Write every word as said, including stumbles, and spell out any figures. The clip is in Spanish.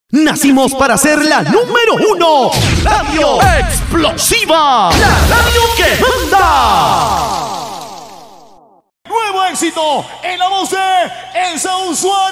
Nacimos para ser la número uno. Radio Explosiva. La radio que manda. Nuevo éxito en la voz de El Sausuán.